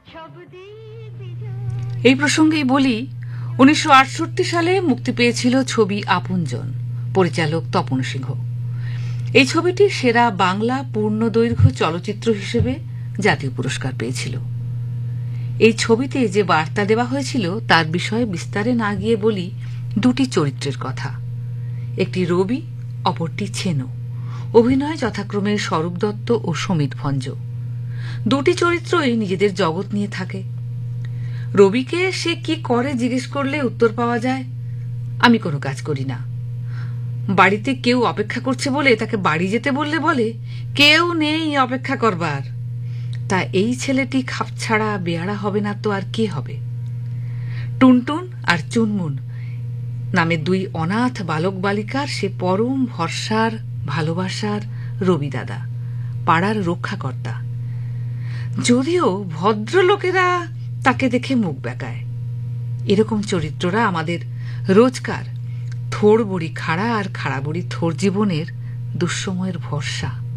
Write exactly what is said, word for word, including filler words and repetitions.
এই প্রসঙ্গেই বলি, উনিশশো আটষট্টি সালে মুক্তি পেয়েছিল ছবি আপনজন, পরিচালক তপন সিংহ। এই ছবিটি সেরা বাংলা পূর্ণদৈর্ঘ্য চলচ্চিত্র হিসেবে জাতীয় পুরস্কার পেয়েছিল। এই ছবিতে যে বার্তা দেওয়া হয়েছিল তার বিষয়ে বিস্তারে না গিয়ে বলি দুটি চরিত্রের কথা। একটি রবি, অপরটি ছেনো। অভিনয় যথাক্রমে স্বরূপ দত্ত ও সমীর ভঞ্জ। দুটি চরিত্রই নিজেদের জগৎ নিয়ে থাকে। রবিকে সে কি করে জিজ্ঞেস করলে উত্তর পাওয়া যায়, আমি কোনো কাজ করি না। বাড়িতে কেউ অপেক্ষা করছে বলে তাকে বাড়ি যেতে বললে বলে, কেউ নেই অপেক্ষা করবার। তা এই ছেলেটি খাপছাড়া বেয়াড়া হবে না তো আর কে হবে? টুনটুন আর চুনমুন নামে দুই অনাথ বালক বালিকার সে পরম ভরসার ভালোবাসার রবি দাদা, পাড়ার রক্ষাকর্তা। যদিও ভদ্রলোকেরা তাকে দেখে মুখ বেঁকায়। এরকম চরিত্ররা আমাদের রোজকার থোড় বড়ি খাড়া আর খাড়া বড়ি থোড় জীবনের দুঃসময়ের ভরসা।